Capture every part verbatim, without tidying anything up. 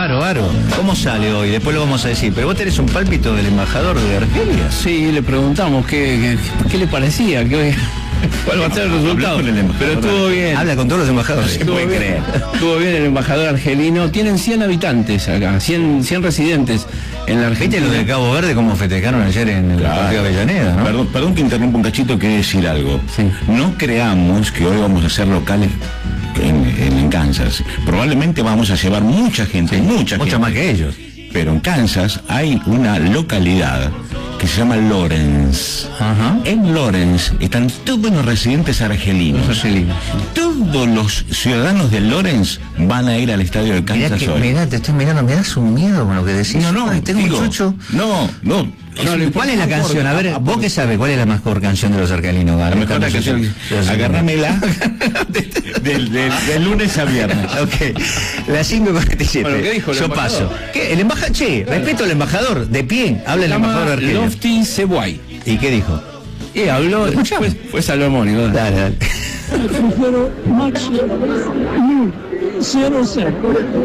Bárbaro. ¿Cómo sale hoy? Después lo vamos a decir. Pero vos tenés un pálpito del embajador de Argelia. Sí, le preguntamos qué, qué, qué le parecía, qué, cuál va a ser el resultado. Pero estuvo bien. Habla con todos los embajadores. Estuvo bien, creer. estuvo bien el embajador argelino. Tienen cien habitantes acá, cien, cien residentes en la Argentina. ¿Viste lo de Cabo Verde cómo festejaron ayer en el claro. partido de Avellaneda, ¿no? Perdón, perdón que interrumpa un cachito, quiero decir algo. Sí. No creamos que hoy vamos a ser locales en, en, en Kansas. Probablemente vamos a llevar mucha gente, Sí, mucha mucho gente. más que ellos. Pero en Kansas hay una localidad que se llama Lawrence. Ajá. En Lawrence están todos los residentes argelinos. Los argelinos. Todos los ciudadanos de Lawrence van a ir al estadio de Mirá, Kansas que, hoy. mirá, te estoy mirando, me das un miedo con lo que decís. No, no, Ay, tengo digo, un chucho. No, no. No, no, ¿cuál es la canción? A ver, vos qué sabés, ¿cuál es la mejor canción de los argelinos? La mejor la canción. Agárramela del, del, del lunes a viernes. Ok, las cinco cuarenta y siete. Bueno, ¿qué dijo el Yo embajador? paso. ¿Qué? El embajador, che, respeto al embajador, de pie, habla el embajador argelino. Lofty Sebuay. ¿Y qué dijo? Y habló, fue, fue salomónico. Dale, dale. Prefiero match cero cero.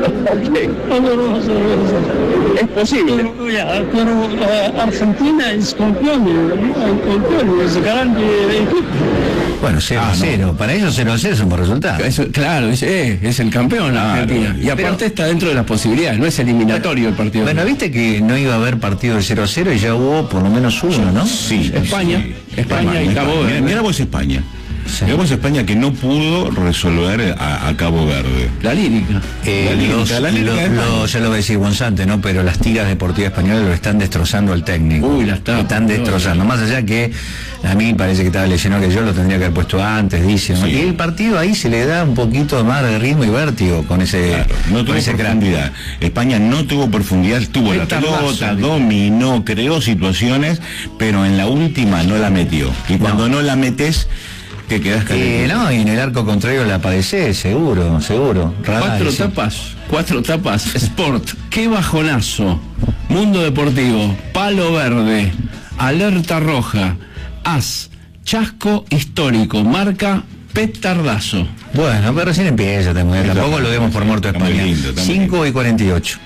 Es posible. Pero, ya, pero eh, Argentina es campeón, eh, campeón, es grande equipo. Bueno, cero a cero. Para ellos cero a cero es un buen resultado. Eso, claro, es, eh, es el campeón Claro, Argentina. Y aparte pero- está dentro de las posibilidades, no es eliminatorio el partido. Bueno, viste que no iba a haber partido de cero a cero y ya hubo por lo menos uno, ¿no? Sí. España, sí. España y Cabo Verde. Mira, mira vos España. Sí. Mira vos España que no pudo resolver a, a Cabo Verde. La lírica. Eh, La lírica, los, la lírica los- de España. los- ya lo voy a decir Gonzante, ¿no? Pero las tiras deportivas españolas lo están destrozando al técnico. Uy, las tapas, están no, destrozando. Más allá que a mí parece que estaba leyendo que yo lo tendría que haber puesto antes, dice, ¿no? Sí. Y el partido ahí se le da un poquito más de ritmo y vértigo con ese, Claro, no con tuvo ese crack. profundidad. España no tuvo profundidad, tuvo la Petardazo, pelota, dice. dominó, creó situaciones, pero en la última no la metió. Y cuando no, la metes, te quedas Eh, caliente. no, y en el arco contrario la padecés, seguro, seguro. Cuatro Radal, sí. tapas, cuatro tapas. Sport, qué bajonazo. Mundo Deportivo, Palo Verde, Alerta Roja, As, Chasco Histórico, marca Petardazo. Bueno, pero recién empieza, te mueves. Está- Tampoco lo demos por muerto a está muy España. lindo, está muy cinco y cuarenta y ocho.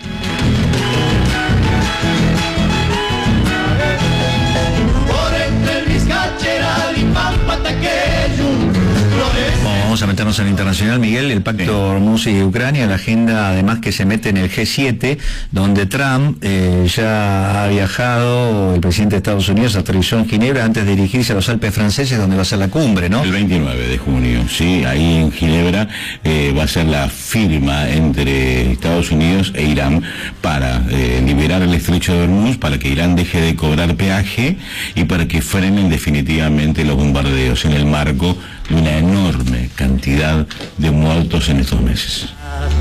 Bueno, vamos a meternos en el internacional, Miguel, el pacto Rusia y Ucrania, la agenda además que se mete en el G siete, donde Trump eh, ya ha viajado, el presidente de Estados Unidos aterrizó en Ginebra antes de dirigirse a los Alpes franceses, donde va a ser la cumbre, ¿no? El veintinueve de junio, sí, ahí en Ginebra eh, va a ser la firma entre Estados Unidos e Irán para eh, liberar el estrecho de Hormuz, para que Irán deje de cobrar peaje y para que frenen definitivamente los bombardeos en el marco de una enorme cantidad de muertos en estos meses.